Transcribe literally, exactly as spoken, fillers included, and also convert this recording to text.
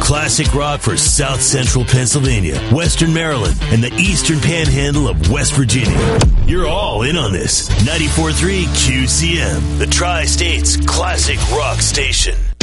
Classic rock for South Central Pennsylvania, Western Maryland, and the Eastern Panhandle of West Virginia. You're all in on this. ninety-four point three Q C M, the Tri-State's classic rock station.